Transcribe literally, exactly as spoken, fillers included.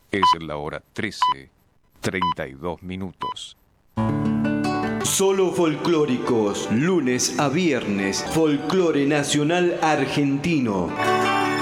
Es la hora trece, treinta y dos minutos. Solo folclóricos, lunes a viernes, folclore nacional argentino.